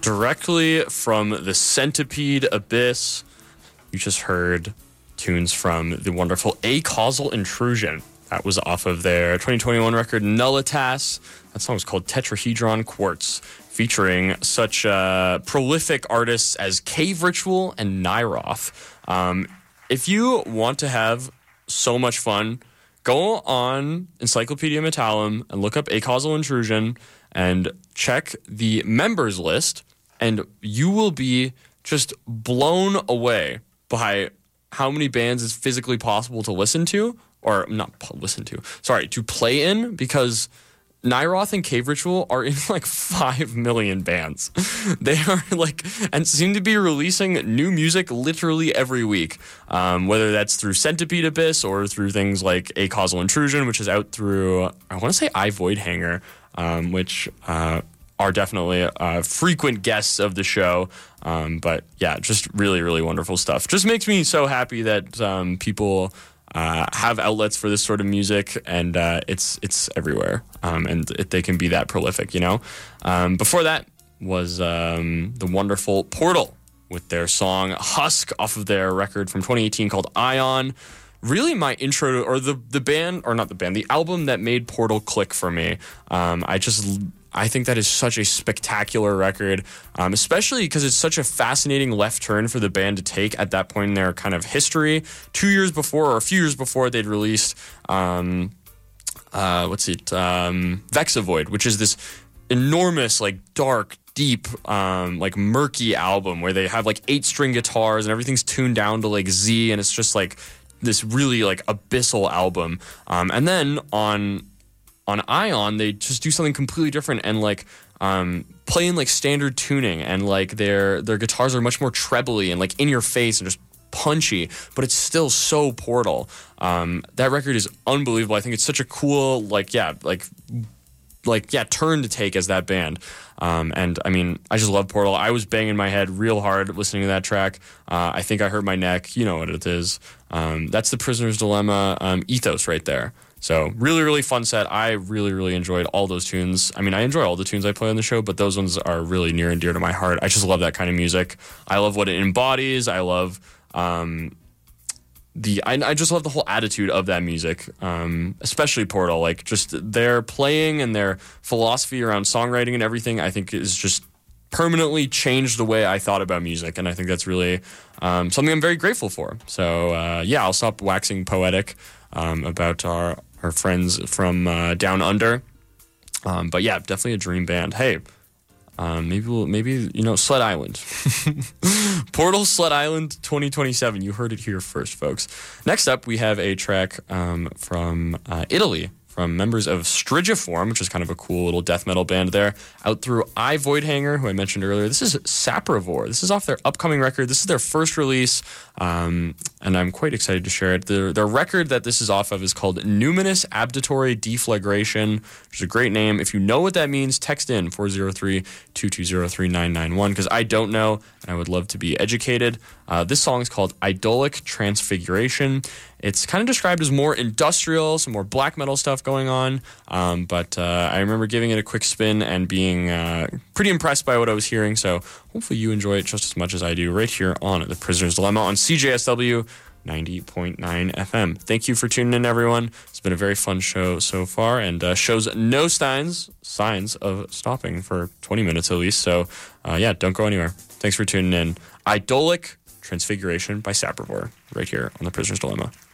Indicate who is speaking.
Speaker 1: directly from the Centipede Abyss. You just heard tunes from the wonderful Acausal Intrusion. That was off of their 2021 record Nullitas. That song was called Tetrahedron Quartz, featuring such prolific artists as Cave Ritual and Nyroth. If you want to have so much fun, go on Encyclopedia Metallum and look up Acausal Intrusion and check the members list, and you will be just blown away by how many bands it's physically possible to listen to, or not listen to, sorry, to play in, because Nyroth and Cave Ritual are in like 5 million bands. They are like, and seem to be releasing new music literally every week, whether that's through Centipede Abyss or through things like Acausal Intrusion, which is out through, I want to say Voidhanger, which are definitely frequent guests of the show. But yeah, just really, really wonderful stuff. Just makes me so happy that people have outlets for this sort of music, and it's everywhere, and they can be that prolific, you know. Before that was the wonderful Portal with their song Husk off of their record from 2018 called Ion. Really my intro to, or the band, or not the band, the album that made Portal click for me. I think that is such a spectacular record, especially because it's such a fascinating left turn for the band to take at that point in their kind of history. 2 years before, or a few years before, they'd released, Vexavoid, which is this enormous, like, dark, deep, like, murky album where they have, like, 8-string guitars and everything's tuned down to, like, Z, and it's just, like, this really, like, abyssal album. And then on Ion, they just do something completely different and like play in like standard tuning, and like their guitars are much more trebly and like in your face and just punchy, but it's still so Portal. That record is unbelievable. I think it's such a cool turn to take as that band. And I mean, I just love Portal. I was banging my head real hard listening to that track. I think I hurt my neck. You know what it is. That's the Prisoner's Dilemma ethos right there. So really, really fun set. I really, really enjoyed all those tunes. I mean, I enjoy all the tunes I play on the show, but those ones are really near and dear to my heart. I just love that kind of music. I love what it embodies. I love I just love the whole attitude of that music, especially Portal. Like, just their playing and their philosophy around songwriting and everything, I think is just permanently changed the way I thought about music, and I think that's really something I'm very grateful for. So, I'll stop waxing poetic about our friends from Down Under. But yeah, definitely a dream band. Hey, maybe Sled Island. Portal Sled Island 2027. You heard it here first, folks. Next up, we have a track from Italy, from members of Strigiform, which is kind of a cool little death metal band there, out through Voidhanger, who I mentioned earlier. This is Sapravor. This is off their upcoming record. This is their first release, and I'm quite excited to share it. Their record that this is off of is called Numinous Abditory Deflagration, which is a great name. If you know what that means, text in 403-220-3991, because I don't know, and I would love to be educated. This song is called Idolic Transfiguration. It's kind of described as more industrial, some more black metal stuff going on, but I remember giving it a quick spin and being pretty impressed by what I was hearing, so hopefully you enjoy it just as much as I do right here on The Prisoner's Dilemma on CJSW 90.9 FM. Thank you for tuning in, everyone. It's been a very fun show so far, and shows no signs of stopping for 20 minutes at least, so don't go anywhere. Thanks for tuning in. Idolic Transfiguration by Sapravor right here on The Prisoner's Dilemma.